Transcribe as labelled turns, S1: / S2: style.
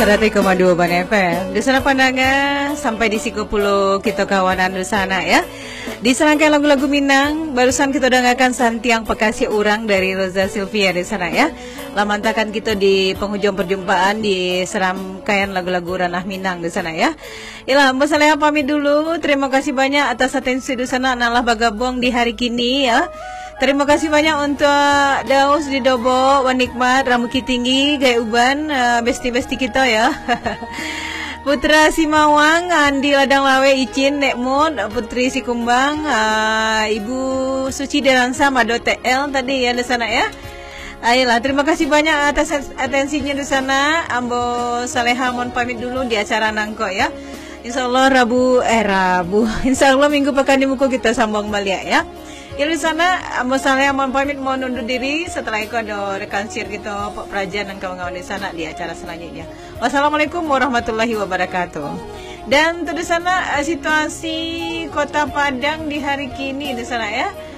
S1: 101,2 Ban FM. Di sana pandangan sampai di Sikopulo kita kawanan di sana ya. Di serangkaian lagu-lagu Minang, barusan kita dengarkan Santiang Pekasi Urang dari Rosa Sylvia di sana ya. Lamantakan kita di penghujung perjumpaan di serangkaian lagu-lagu ranah Minang di sana ya. Ilah, Mbak Saleha pamit dulu. Terima kasih banyak atas atensi di sana nalah bagabung di hari kini ya. Terima kasih banyak untuk Daus di Dobo, Wanikmat, Ramuki Tinggi, Gaya Uban, besti-besti kita ya. Putra Simawang, Andi Ladang Lawe, Icin, Nekmut, Putri Sikumbang, Ibu Suci Deransa, Mado TL tadi ya di sana ya. Ayolah, terima kasih banyak atas atensinya di sana. Ambo Saleha mohon pamit dulu di acara Nangko ya. Insya Allah Rabu. Insya Allah minggu pekan di muka kita sambung balik ya. Ya di sana, Ambo Saleha mohon pamit, mohon undur diri. Setelah itu ada rekan sir kita, Pak Prajan dan kawan-kawan di sana di acara selanjutnya. Wassalamualaikum warahmatullahi wabarakatuh. Dan di sana situasi Kota Padang di hari kini di sana ya.